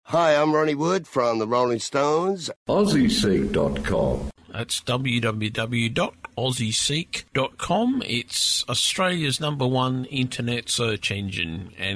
Hi, I'm Ronnie Wood from the Rolling Stones. AussieSeek.com. That's www.aussieseek.com. It's Australia's #1 internet search engine, and